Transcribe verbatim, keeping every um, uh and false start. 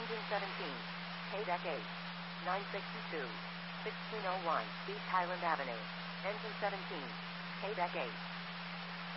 Engine seventeen. K-Deck eight. nine sixty-two. sixteen oh one. East Highland Avenue. Engine seventeen. K-Deck eight.